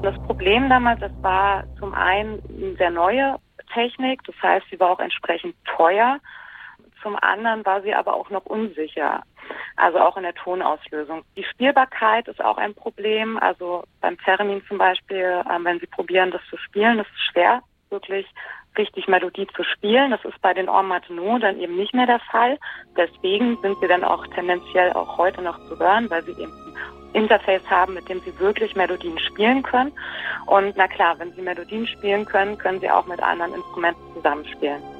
Das Problem damals, das war zum einen eine sehr neue Technik, das heißt, sie war auch entsprechend teuer. Zum anderen war sie aber auch noch unsicher, also auch in der Tonauslösung. Die Spielbarkeit ist auch ein Problem, also beim Theremin zum Beispiel, wenn Sie probieren, das zu spielen, ist es schwer, wirklich richtig Melodie zu spielen. Das ist bei den En Matenon dann eben nicht mehr der Fall. Deswegen sind sie dann auch tendenziell auch heute noch zu hören, weil sie eben ein Interface haben, mit dem sie wirklich Melodien spielen können. Und na klar, wenn sie Melodien spielen können, können sie auch mit anderen Instrumenten zusammenspielen.